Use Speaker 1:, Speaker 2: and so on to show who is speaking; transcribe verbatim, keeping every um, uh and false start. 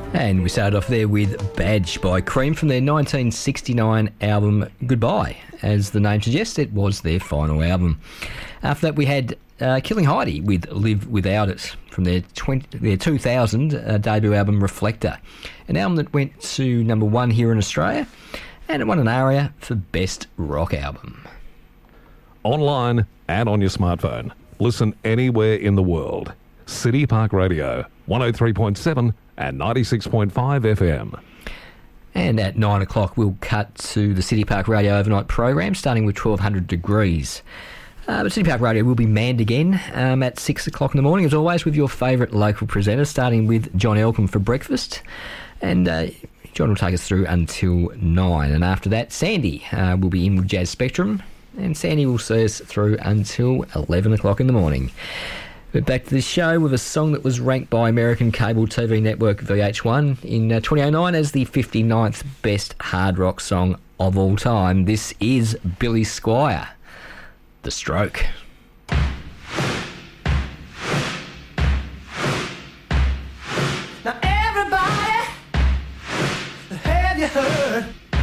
Speaker 1: And we started off there with Badge by Cream from their nineteen sixty-nine album Goodbye. As the name suggests, it was their final album. After that, we had uh, Killing Heidi with Live Without It from their, twenty, their two thousand uh, debut album Reflector, an album that went to number one here in Australia, and it won an ARIA for Best Rock Album.
Speaker 2: Online and on your smartphone. Listen anywhere in the world. City Park Radio, one oh three point seven and ninety-six point five F M.
Speaker 1: And at nine o'clock, we'll cut to the City Park Radio overnight program, starting with twelve hundred degrees. Uh, but City Park Radio will be manned again um, at six o'clock in the morning, as always, with your favourite local presenter, starting with John Elcombe for breakfast. And uh, John will take us through until nine. And after that, Sandy uh, will be in with Jazz Spectrum, and Sandy will see us through until eleven o'clock in the morning. But back to this show with a song that was ranked by American cable T V network V H one in uh, twenty oh nine as the fifty-ninth best hard rock song of all time. This is Billy Squier, The Stroke.
Speaker 3: Now everybody, have you heard?